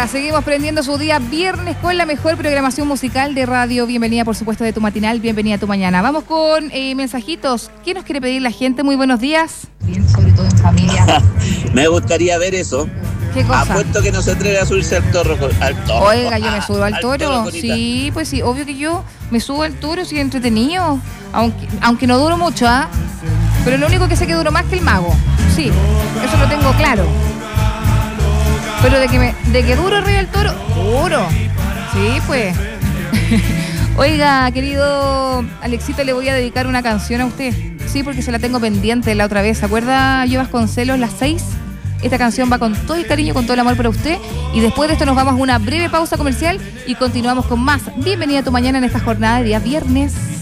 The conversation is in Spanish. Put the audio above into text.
Oiga, seguimos prendiendo su día viernes con la mejor programación musical de radio. Bienvenida, por supuesto, de tu matinal. Bienvenida a tu mañana. Vamos con mensajitos. ¿Qué nos quiere pedir la gente? Muy buenos días. Bien, sobre todo en familia. Me gustaría ver eso. ¿Qué cosa? Apuesto que no se atreve a subirse al toro. Oiga, yo me subo al toro. Sí, pues sí, obvio que yo me subo al toro, sí, entretenido. Aunque no duro mucho, ¿ah? Pero lo único que sé que duro más que el mago. Sí, eso lo tengo claro. Pero de que duro arriba el toro, duro. Sí, pues. Oiga, querido Alexito, le voy a dedicar una canción a usted. Sí, porque se la tengo pendiente la otra vez. ¿Se acuerda Yo Vasconcelos, las 6? Esta canción va con todo el cariño, con todo el amor para usted. Y después de esto nos vamos a una breve pausa comercial y continuamos con más. Bienvenida a tu mañana en esta jornada de día viernes.